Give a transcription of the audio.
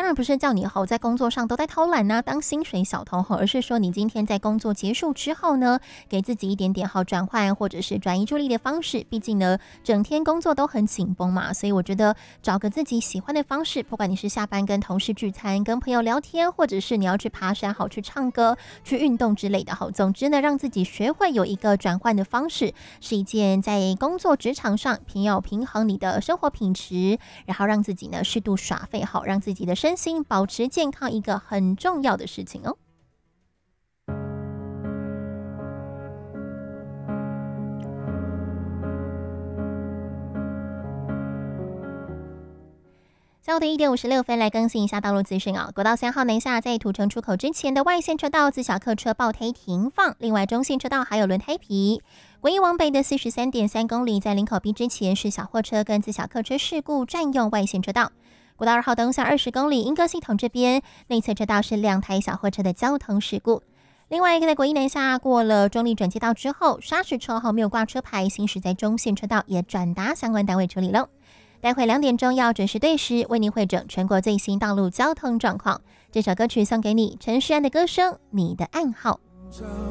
然不是叫你在工作上都在偷懒啊，当薪水小偷，而是说你今天在工作结束之后呢，给自己一点点转换或者是转移注意力的方式。毕竟呢，整天工作都很紧绷嘛，所以我觉得找个自己喜欢的方式，不管你是下班跟同事聚餐、跟朋友聊天，或者是你要去爬山、去唱歌、去运动之类的。总之呢，让自己学会有一个转换的方式，是一件在工作职场上要平衡你的生活品质，然后让自己呢适度耍废，让自己的身心保持健康，一个很重要的事情哦。下午的1点56分，来更新一下道路资讯啊。国道3号南下在土城出口之前的外线车道，自小客车爆胎停放，另外中线车道还有轮胎皮。国一往北的43.3公里，在林口 B 之前是小货车跟自小客车事故占用外线车道。国道2号东向20公里，莺歌系统这边内侧车道是2台小货车的交通事故。另外一个在国一南下过了中立转接道之后，砂石车后没有挂车牌，行驶在中线车道也转达相关单位处理了。待会2点钟要准时对时为您汇整全国最新道路交通状况。这首歌曲送给你，陈诗安的歌声《你的暗号》。